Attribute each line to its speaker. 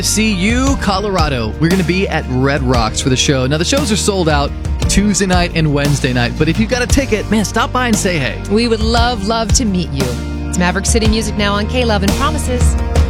Speaker 1: CU, Colorado. We're going to be at Red Rocks for the show. Now, the shows are sold out Tuesday night and Wednesday night, but if you've got a ticket, man, stop by and say hey.
Speaker 2: We would love to meet you. It's Maverick City Music now on K-Love and Promises.